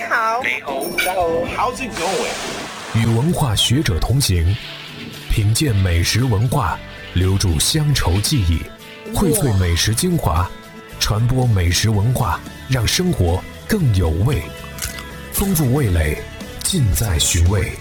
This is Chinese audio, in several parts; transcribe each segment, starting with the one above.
好， 你好， 大家好。 How's it going？ 与文化学者同行，品鉴美食文化，留住乡愁记忆，荟萃美食精华，传播美食文化，让生活更有味。丰富味蕾，尽在寻味。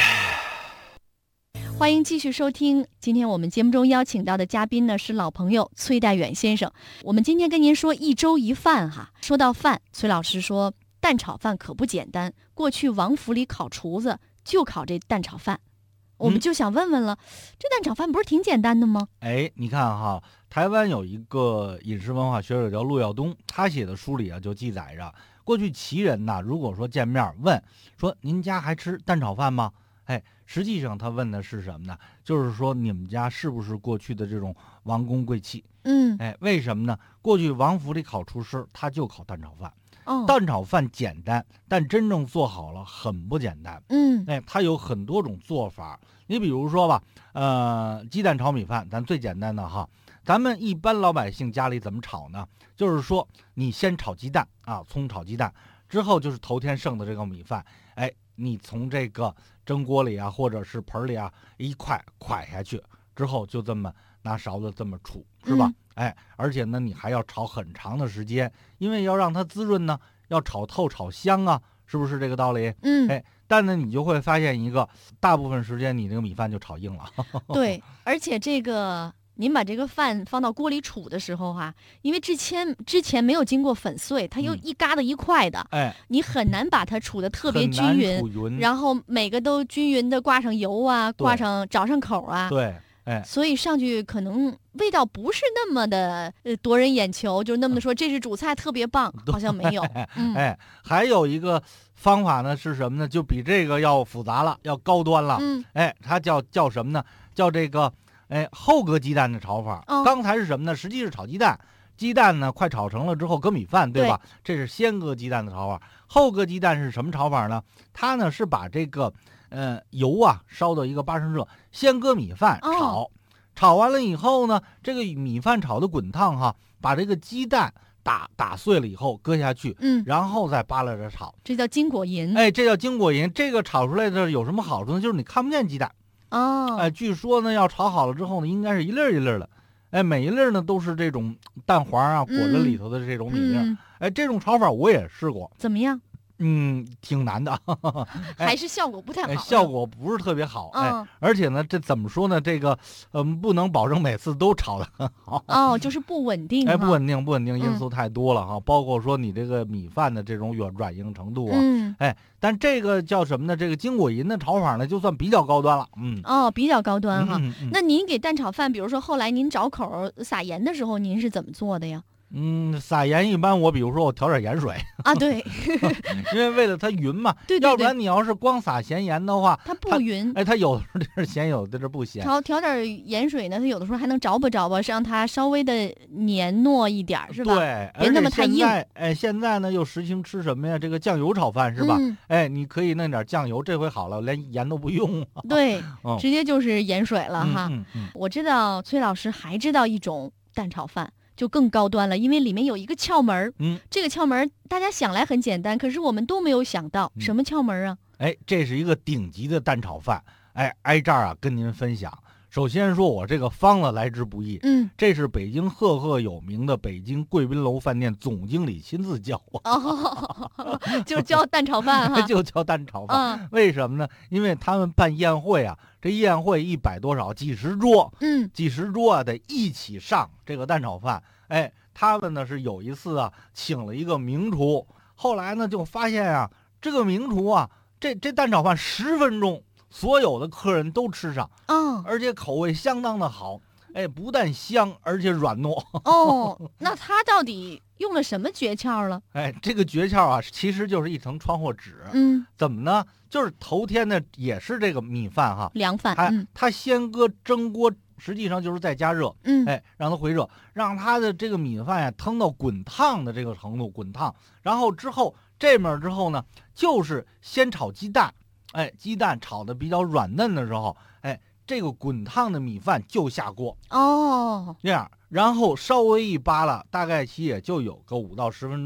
欢迎继续收听。今天我们节目中邀请到的嘉宾呢是老朋友崔代远先生。我们今天跟您说一粥一饭哈。说到饭，崔老师说蛋炒饭可不简单。过去王府里考厨子就考这蛋炒饭，我们就想问问了，这蛋炒饭不是挺简单的吗？ 你看哈，台湾有一个饮食文化学者叫陆耀东，他写的书里啊就记载着，过去旗人呐，如果说见面问说您家还吃蛋炒饭吗？实际上他问的是什么呢？就是说你们家是不是过去的这种王公贵戚？为什么呢？过去王府里考厨师，他就考蛋炒饭。蛋炒饭简单，但真正做好了很不简单。它有很多种做法。你比如说吧，鸡蛋炒米饭，咱最简单的哈。咱们一般老百姓家里怎么炒呢？就是说你先炒鸡蛋啊，葱炒鸡蛋，之后就是头天剩的这个米饭，你从这个蒸锅里啊，或者是盆里啊，一块下去之后，就这么拿勺子这么杵，是吧？而且呢，你还要炒很长的时间，因为要让它滋润呢，要炒透炒香啊，是不是这个道理？但呢，你就会发现一个，大部分时间你这个米饭就炒硬了。 对，而且这个您把这个饭放到锅里煮的时候因为之前没有经过粉碎，它又一疙瘩一块的，你很难把它煮得特别均匀，然后每个都均匀的挂上油啊，找上口啊。 对。 所以上去可能味道不是那么的夺人眼球，就那么说这是主菜特别棒，好像没有。 还有一个方法呢是什么呢？就比这个要复杂了，要高端了。它叫什么呢？叫这个后搁鸡蛋的炒法。刚才是什么呢？实际是炒鸡蛋，鸡蛋呢快炒成了之后搁米饭，对吧？这是先搁鸡蛋的炒法。后搁鸡蛋是什么炒法呢？它呢是把这个油啊烧到一个8升热，先搁米饭炒完了以后呢，这个米饭炒的滚烫哈，把这个鸡蛋打碎了以后搁下去，然后再扒拉着炒， 这叫金果银。 这叫金果银。这个炒出来的有什么好处呢？就是你看不见鸡蛋。据说呢要炒好了之后呢，应该是一粒一粒的，每一粒呢都是这种蛋黄啊裹着里头的这种米粒。这种炒法我也试过， 怎么样？ 挺难的， 还是效果不太好， 效果不是特别好。而且呢，这怎么说呢？这个不能保证每次都炒得很好。 就是不稳定。 不稳定，因素太多了哈。包括说你这个米饭的这种软硬程度啊。但这个叫什么呢？这个金果银的炒法呢，就算比较高端了。 比较高端哈。那您给蛋炒饭，比如说后来您找口撒盐的时候，您是怎么做的呀？ 撒盐一般比如说我调点盐水对， 因为为了它匀嘛。 对， 要不然你要是光撒咸盐的话， 它不匀。 它有的时候是咸，有的是不咸。 调点盐水呢，它有的时候还能着吧，让它稍微的黏糯一点，是吧？ 对， 别那么太硬。 现在呢又实行吃什么呀？这个酱油炒饭是吧？你可以弄点酱油，这回好了，连盐都不用。 对，直接就是盐水了哈。我知道崔老师还知道一种蛋炒饭。就更高端了，因为里面有一个窍门。这个窍门大家想来很简单，可是我们都没有想到什么窍门啊。 这是一个顶级的蛋炒饭。挨这儿啊跟您分享。首先说我这个方子来之不易。这是北京赫有名的北京贵宾楼饭店总经理亲自教我。 就教蛋炒饭哈。 就教蛋炒饭。为什么呢？因为他们办宴会啊，这宴会100多少几十桌，几十桌啊得一起上这个蛋炒饭。他们呢是有一次啊请了一个名厨，后来呢就发现啊这个名厨啊这蛋炒饭10分钟所有的客人都吃上，而且口味相当的好，不但香而且软糯。 那他到底用了什么诀窍了？ 这个诀窍啊其实就是一层窗户纸。怎么呢？就是头天呢也是这个米饭哈， 凉饭。 他先搁蒸锅，实际上就是在加热。让它回热，让它的这个米饭呀腾到滚烫的这个程度，滚烫。然后之后这面之后呢，就是先炒鸡蛋。鸡蛋炒的比较软嫩的时候，这个滚烫的米饭就下锅。这样，然后稍微一扒拉，大概其也就有个5到10分钟。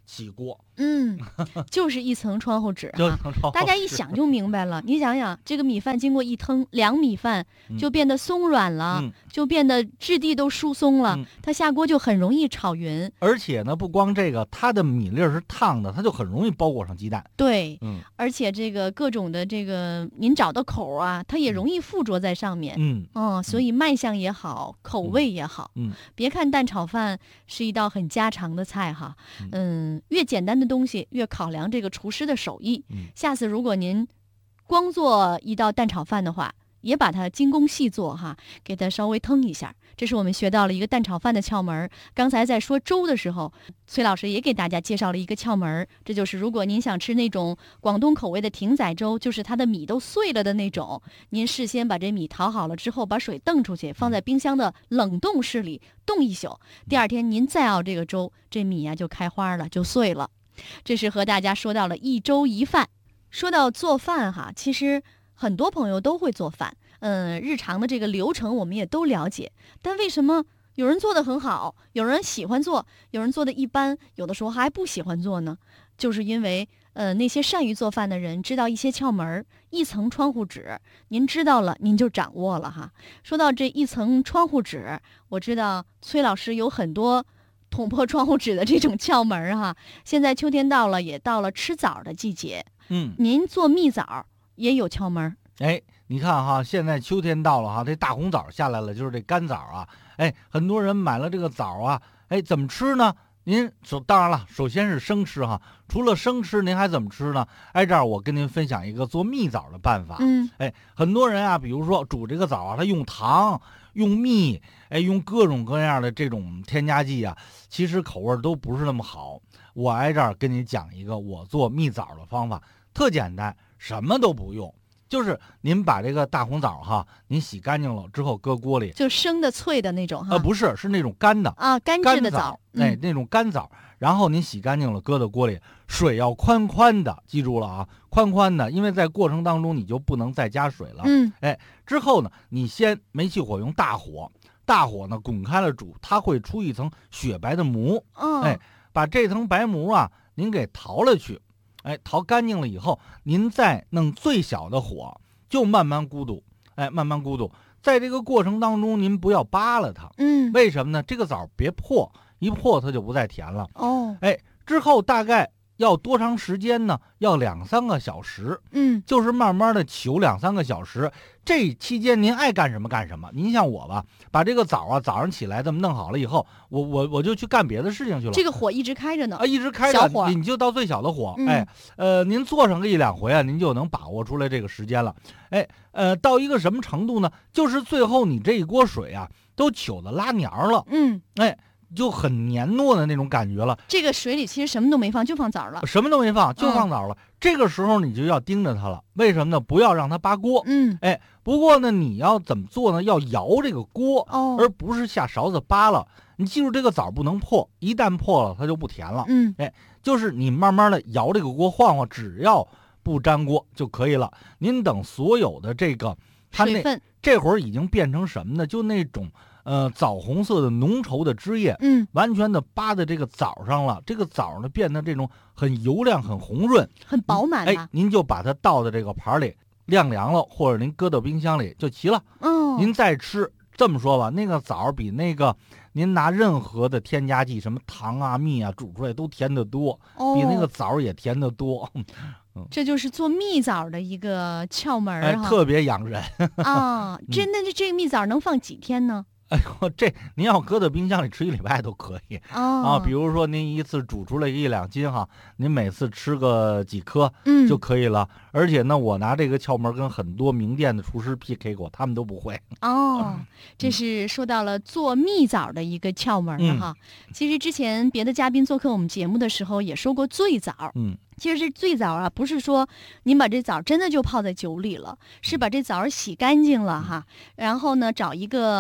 起锅， 就是一层窗户纸就哈。大家一想就明白了，你想想，这个米饭经过一腾，凉米饭就变得松软了，就变得质地都疏松了，它下锅就很容易炒匀。 而且呢，不光这个，它的米粒是烫的，它就很容易包裹上鸡蛋。 对，而且这个各种的这个您找的口啊，它也容易附着在上面。所以卖相也好，口味也好。别看蛋炒饭是一道很家常的菜哈，越简单的东西越考量这个厨师的手艺。下次如果您光做一道蛋炒饭的话，也把它精工细做哈，给它稍微腾一下。这是我们学到了一个蛋炒饭的窍门。刚才在说粥的时候，崔老师也给大家介绍了一个窍门，这就是如果您想吃那种广东口味的艇仔粥，就是它的米都碎了的那种，您事先把这米淘好了之后，把水瞪出去，放在冰箱的冷冻室里冻一宿，第二天您再熬这个粥，这米呀就开花了，就碎了。这是和大家说到了一粥一饭。说到做饭哈，其实很多朋友都会做饭，日常的这个流程我们也都了解，但为什么有人做得很好，有人喜欢做，有人做的一般，有的时候还不喜欢做呢？就是因为那些善于做饭的人知道一些窍门，一层窗户纸，您知道了您就掌握了哈。说到这一层窗户纸，我知道崔老师有很多捅破窗户纸的这种窍门哈。现在秋天到了，也到了吃枣的季节，您做蜜枣也有窍门。 你看哈，现在秋天到了哈，这大红枣下来了，就是这干枣啊。很多人买了这个枣啊，怎么吃呢？当然了，首先是生吃哈。除了生吃，您还怎么吃呢？这儿我跟您分享一个做蜜枣的办法。很多人啊，比如说煮这个枣啊，他用糖、用蜜，用各种各样的这种添加剂啊，其实口味都不是那么好。我这儿跟你讲一个我做蜜枣的方法，特简单，什么都不用。就是您把这个大红枣哈，您洗干净了之后搁锅里， 就生的脆的那种哈？ 不是，是那种干的啊，干制的枣， 那种干枣。然后您洗干净了，搁到锅里，水要宽宽的，记住了啊，宽宽的，因为在过程当中你就不能再加水了。之后呢，你先煤气火用大火呢滚开了煮，它会出一层雪白的膜。把这层白膜啊，您给淘了去。淘干净了以后，您再弄最小的火，就慢慢咕嘟，慢慢咕嘟。在这个过程当中，您不要扒拉它，为什么呢？这个枣别破，一破它就不再甜了。之后大概要多长时间呢？要2-3个小时。就是慢慢的求2-3个小时。这期间您爱干什么干什么。您像我吧，把这个枣啊早上起来这么弄好了以后，我就去干别的事情去了。 这个火一直开着呢， 一直开着，小火，你就到最小的火。您做上个1-2回啊，您就能把握出来这个时间了。到一个什么程度呢？就是最后你这一锅水啊，都糗的拉黏了。就很黏糯的那种感觉了。 这个水里其实什么都没放，就放枣了。 什么都没放，就放枣了。这个时候你就要盯着它了。为什么呢？不要让它扒锅。不过呢，你要怎么做呢？要摇这个锅，而不是下勺子扒了。你记住，这个枣不能破，一旦破了，它就不甜了。就是你慢慢的摇这个锅，晃晃，只要不粘锅就可以了。您等所有的这个水分， 这会儿已经变成什么呢？就那种枣红色的浓稠的汁液，完全的扒在这个枣上了。这个枣呢变得这种很油亮、很红润、 很饱满。 您就把它倒在这个盘里，晾凉了，或者您搁到冰箱里就齐了。您再吃。这么说吧，那个枣比那个您拿任何的添加剂，什么糖啊、蜜啊煮出来都甜得多，比那个枣也甜得多。 这就是做蜜枣的一个窍门特别养人啊！这个蜜枣能放几天呢？ 这您要搁到冰箱里吃1礼拜都可以比如说您一次煮出来1-2斤哈，您每次吃个几颗就可以了。而且呢，我拿这个窍门跟很多名店的厨师 PK 过，他们都不会。 这是说到了做蜜枣的一个窍门哈。其实之前别的嘉宾做客我们节目的时候也说过醉枣。其实这醉枣啊，不是说您把这枣真的就泡在酒里了，是把这枣洗干净了哈，然后呢找一个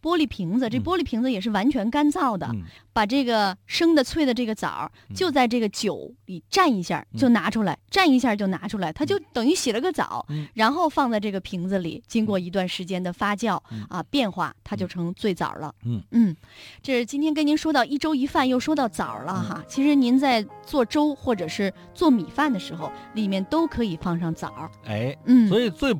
玻璃瓶子，这玻璃瓶子也是完全干燥的，把这个生的脆的这个枣就在这个酒里蘸一下就拿出来，蘸一下就拿出来，它就等于洗了个澡，然后放在这个瓶子里，经过一段时间的发酵变化，它就成醉枣了。这是今天跟您说到一粥一饭，又说到枣了哈。其实您在做粥或者是做米饭的时候，里面都可以放上枣。 所以最